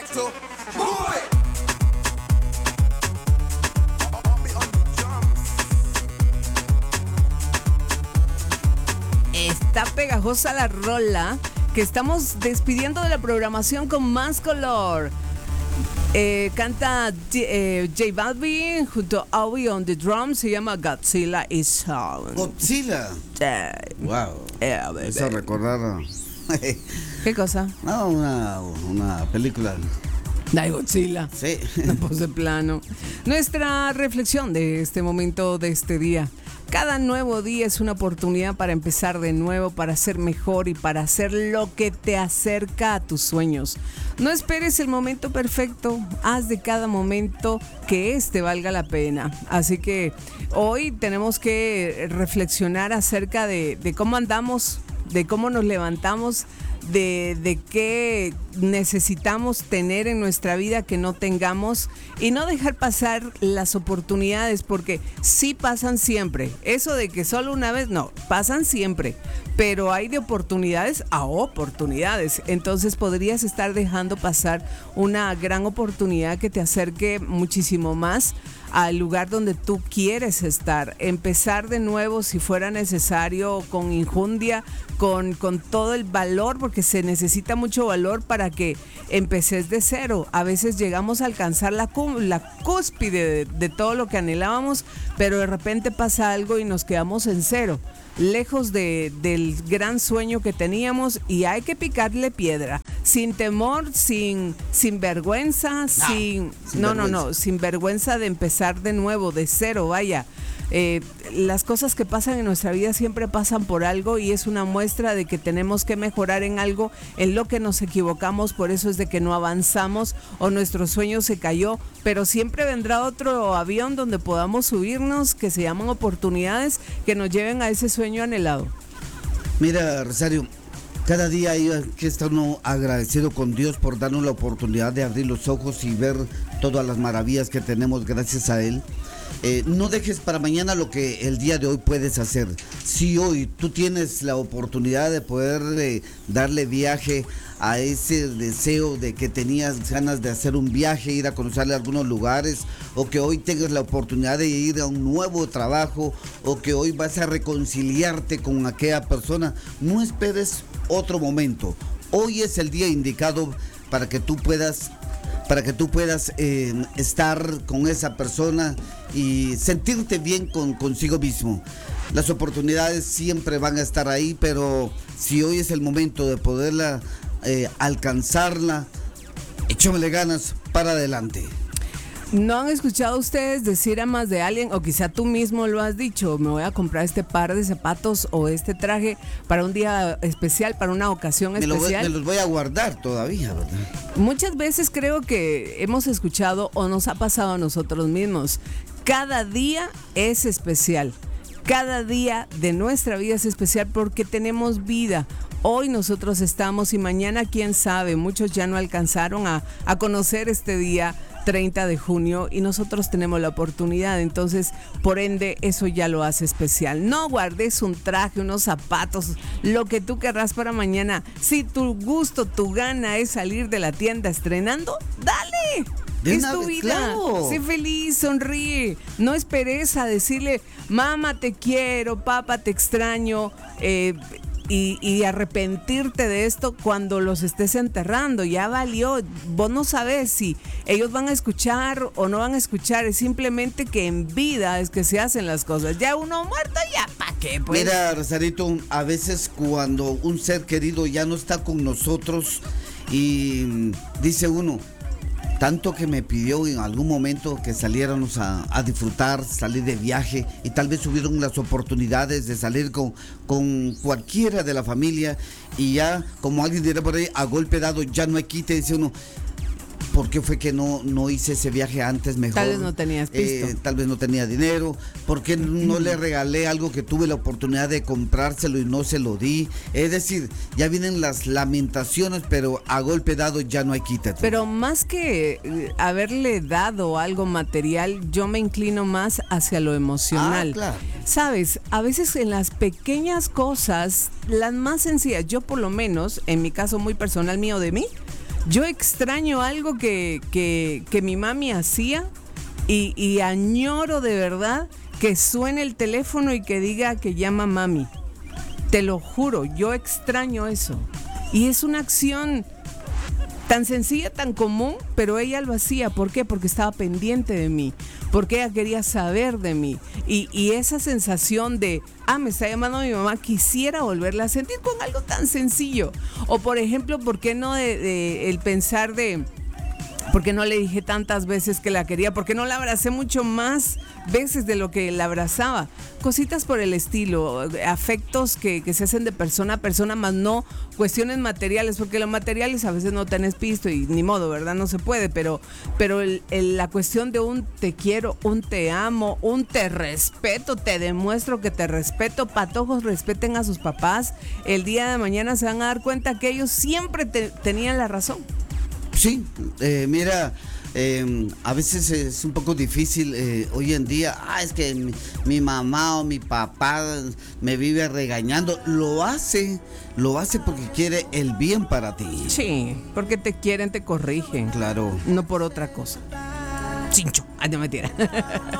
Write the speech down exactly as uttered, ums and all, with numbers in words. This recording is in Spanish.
selector. Move it. Está pegajosa la rola que estamos despidiendo de la programación con más color. Eh, canta eh, J Balvin junto a Obi on the drums. Se llama Godzilla is on. Godzilla. Yeah. Wow. Yeah, baby. Eso recordar. ¿Qué cosa? No, una, una película. De Godzilla. Sí. No, pues de plano. Nuestra reflexión de este momento, de este día. Cada nuevo día es una oportunidad para empezar de nuevo, para ser mejor y para hacer lo que te acerca a tus sueños. No esperes el momento perfecto, haz de cada momento que éste valga la pena. Así que hoy tenemos que reflexionar acerca de, de cómo andamos, de cómo nos levantamos, de, de qué necesitamos tener en nuestra vida que no tengamos y no dejar pasar las oportunidades, porque sí pasan siempre. Eso de que solo una vez, no, pasan siempre, pero hay de oportunidades a oportunidades. Entonces podrías estar dejando pasar una gran oportunidad que te acerque muchísimo más al lugar donde tú quieres estar. Empezar de nuevo si fuera necesario, con injundia, con, con todo el valor, porque se necesita mucho valor para que empeces de cero. A veces llegamos a alcanzar la, la cúspide de, de todo lo que anhelábamos, pero de repente pasa algo y nos quedamos en cero, lejos de, del gran sueño que teníamos, y hay que picarle piedra, sin temor, sin, sin vergüenza, no, sin, sin no, vergüenza. no, no, sin vergüenza de empezar de nuevo, de cero, vaya. Eh, las cosas que pasan en nuestra vida siempre pasan por algo y es una muestra de que tenemos que mejorar en algo en lo que nos equivocamos. Por eso es de que no avanzamos o nuestro sueño se cayó, pero siempre vendrá otro avión donde podamos subirnos, que se llaman oportunidades, que nos lleven a ese sueño anhelado. Mira, Rosario, cada día hay que estar uno agradecido con Dios por darnos la oportunidad de abrir los ojos y ver todas las maravillas que tenemos gracias a Él. Eh, no dejes para mañana lo que el día de hoy puedes hacer. Si hoy tú tienes la oportunidad de poder eh, darle viaje a ese deseo de que tenías ganas de hacer un viaje, ir a conocerle algunos lugares, o que hoy tengas la oportunidad de ir a un nuevo trabajo, o que hoy vas a reconciliarte con aquella persona, no esperes otro momento. Hoy es el día indicado para que tú puedas para que tú puedas eh, estar con esa persona y sentirte bien con, consigo mismo. Las oportunidades siempre van a estar ahí, pero si hoy es el momento de poderla eh, alcanzarla, échamele ganas para adelante. ¿No han escuchado ustedes decir a más de alguien, o quizá tú mismo lo has dicho, me voy a comprar este par de zapatos o este traje para un día especial, para una ocasión me especial? Lo, me los voy a guardar todavía, ¿verdad? Muchas veces creo que hemos escuchado o nos ha pasado a nosotros mismos. Cada día es especial. Cada día de nuestra vida es especial porque tenemos vida. Hoy nosotros estamos y mañana quién sabe. Muchos ya no alcanzaron a, a conocer este día treinta de junio y nosotros tenemos la oportunidad. Entonces, por ende, eso ya lo hace especial. No guardes un traje, unos zapatos, lo que tú querrás para mañana. Si tu gusto, tu gana es salir de la tienda estrenando, ¡dale! De es una tu vez, vida. claro. Sé feliz, sonríe. No esperes a decirle, mamá te quiero, papá te extraño, eh, y, y arrepentirte de esto cuando los estés enterrando. Ya valió. Vos no sabes si ellos van a escuchar o no van a escuchar. Es simplemente que en vida es que se hacen las cosas. Ya uno muerto, ya ¿para qué? Pues? Mira, Rosarito, a veces cuando un ser querido ya no está con nosotros y dice uno, tanto que me pidió en algún momento que saliéramos a, a disfrutar, salir de viaje, y tal vez hubieron las oportunidades de salir con, con cualquiera de la familia, y ya, como alguien dirá por ahí, a golpe dado ya no hay quite, dice uno, ¿por qué fue que no, no hice ese viaje antes mejor? Tal vez no tenías pisto. Eh, tal vez no tenía dinero. ¿Por qué no le regalé algo que tuve la oportunidad de comprárselo y no se lo di? Es decir, ya vienen las lamentaciones, pero a golpe dado ya no hay quítate. Pero más que eh, haberle dado algo material, yo me inclino más hacia lo emocional. Ah, claro. Sabes, a veces en las pequeñas cosas, las más sencillas, yo por lo menos, en mi caso muy personal mío de mí, Yo extraño algo que, que, que mi mami hacía y, y añoro de verdad que suene el teléfono y que diga que llama mami. Te lo juro, yo extraño eso. Y es una acción tan sencilla, tan común, pero ella lo hacía. ¿Por qué? Porque estaba pendiente de mí, porque ella quería saber de mí. Y, y esa sensación de, ah, me está llamando mi mamá, quisiera volverla a sentir con algo tan sencillo. O por ejemplo, ¿por qué no de, de, el pensar de, por qué no le dije tantas veces que la quería? ¿Por qué no la abracé mucho más veces de lo que la abrazaba? Cositas por el estilo, afectos que, que se hacen de persona a persona, más no cuestiones materiales, porque los materiales a veces no tenés pisto y ni modo, ¿verdad? No se puede, pero, pero el, el, la cuestión de un te quiero, un te amo, un te respeto, te demuestro que te respeto. Patojos, respeten a sus papás. El día de mañana se van a dar cuenta que ellos siempre te, tenían la razón. Sí, eh, mira, eh, a veces es un poco difícil eh, hoy en día. Ah, es que mi, mi mamá o mi papá me vive regañando. Lo hace, lo hace porque quiere el bien para ti. Sí, porque te quieren, te corrigen. Claro. No por otra cosa. Chincho. Ay, no, mentira.